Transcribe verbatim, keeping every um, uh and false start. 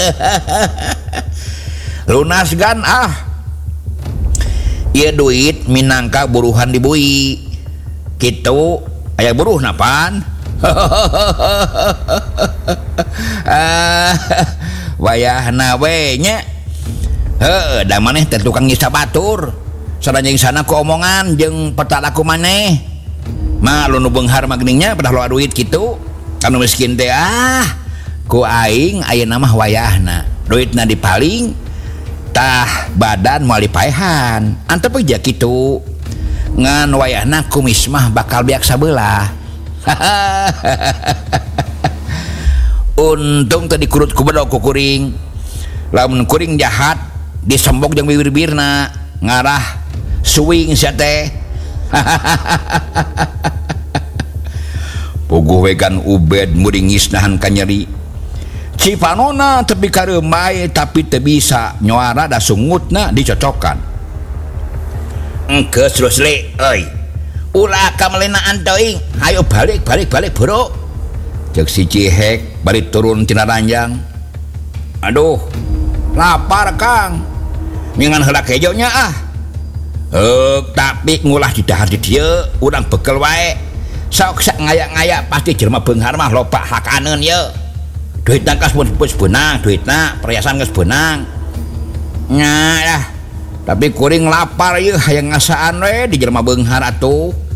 lunas gan ah ieu duit minangka buruhan dibui kitu aya buruh napan. Ah, wayahna we nya heuh da maneh teh tukang nyisa batur saranjing sana ku omongan jeung petalaku maneh mah lu nu beunghar mah geuning nya padah loa duit kitu anu miskin teh ah ku aing ayeuna mah wayahna duitna dipaling tah badan moal dipaehan antep aja kitu ngan wayahna kumis mah bakal biak sabelah. Untung tadi kurut ku bedog ku kuring lamun kuring jahat disombok jeung bibir-bibirna ngarah suwing sia teh. Puguh we kan Ubed muringis nahan kanyeri cipanona tepi kareumai tapi teu bisa nyoara da sungutna dicocokan. Engkeus terus le euy ulah kamelenaan teuing hayu balik balik balik bro cek si Cihek balik turun tina ranjang. Aduh lapar Kang mingan heula kejo nya ah heuk tapi ngulah di dahar di dieu urang bekel wae sok sak ngayak-ngayak pasti jelema beunghar mah loba hakaneun ye duitna kas pun beunang duitna perhiasan geus beunang nya dah tapi kuring lapar ye hayang ngasaan we di jelema beunghar atuh.